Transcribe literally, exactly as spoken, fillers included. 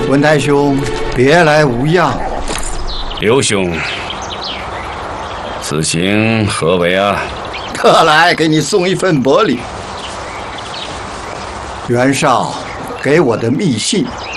文太兄，别来无恙。 刘兄，此行何为啊？ 特来给你送一份薄礼。袁绍给我的密信。